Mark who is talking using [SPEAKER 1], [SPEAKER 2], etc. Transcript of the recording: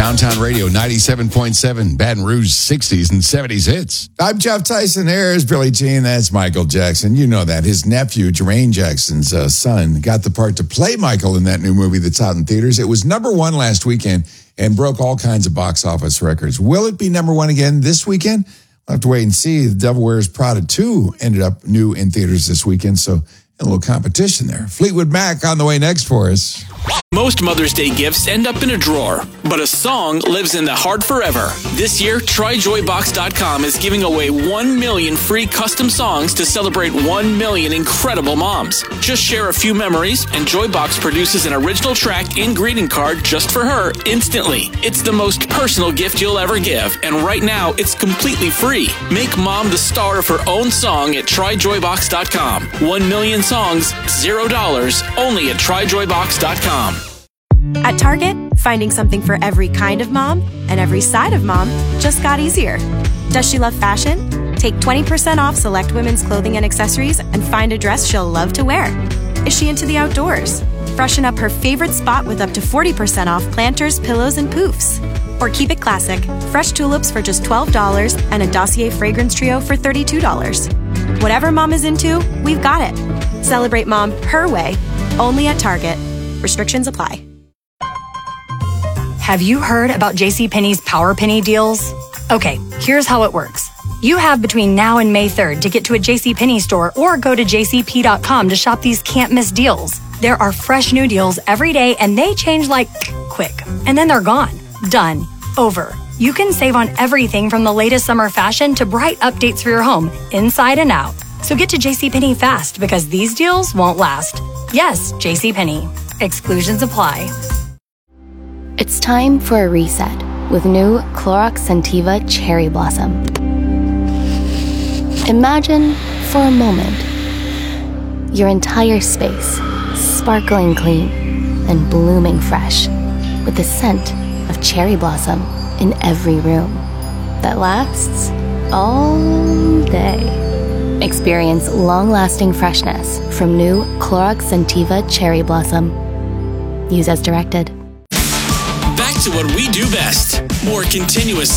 [SPEAKER 1] Downtown Radio 97.7, Baton Rouge 60s and 70s hits. I'm Jeff Tyson. Here's Billie Jean. That's Michael Jackson. You know that. His nephew, Jermaine Jackson's son, got the part to play Michael in that new movie that's out in theaters. It was number one last weekend and broke all kinds of box office records. Will it be number one again this weekend? We'll have to wait and see. The Devil Wears Prada 2 ended up new in theaters this weekend, so a little competition there. Fleetwood Mac on the way next for us.
[SPEAKER 2] Most Mother's Day gifts end up in a drawer, but a song lives in the heart forever. This year, TryJoyBox.com is giving away 1 million free custom songs to celebrate 1 million incredible moms. Just share a few memories, and Joybox produces an original track and greeting card just for her instantly. It's the most personal gift you'll ever give, and right now, it's completely free. Make mom the star of her own song at TryJoyBox.com. 1 million songs, $0, only at TryJoyBox.com.
[SPEAKER 3] At Target, finding something for every kind of mom and every side of mom just got easier. Does she love fashion? Take 20% off select women's clothing and accessories and find a dress she'll love to wear. Is she into the outdoors? Freshen up her favorite spot with up to 40% off planters, pillows, and poofs. Or keep it classic, fresh tulips for just $12 and a Dossier fragrance trio for $32. Whatever mom is into, we've got it. Celebrate mom her way, only at Target. Restrictions apply.
[SPEAKER 4] Have you heard about JCPenney's Power Penny deals? Okay, here's how it works. You have between now and May 3rd to get to a JCPenney store or go to jcp.com to shop these can't-miss deals. There are fresh new deals every day, and they change like quick. And then they're gone. Done. Over. You can save on everything from the latest summer fashion to bright updates for your home, inside and out. So get to JCPenney fast because these deals won't last. Yes, JCPenney. Exclusions apply.
[SPEAKER 5] It's time for a reset with new Clorox Scentiva Cherry Blossom. Imagine, for a moment, your entire space sparkling clean and blooming fresh with the scent of cherry blossom in every room that lasts all day. Experience long-lasting freshness from new Clorox Scentiva Cherry Blossom. Use as directed.
[SPEAKER 2] Back to what we do best. More continuous